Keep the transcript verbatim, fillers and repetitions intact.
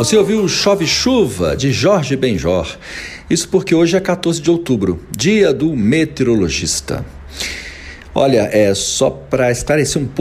Você ouviu Chove Chuva, de Jorge Benjor. Isso porque hoje é quatorze de outubro, dia do meteorologista. Olha, é só para esclarecer um pouco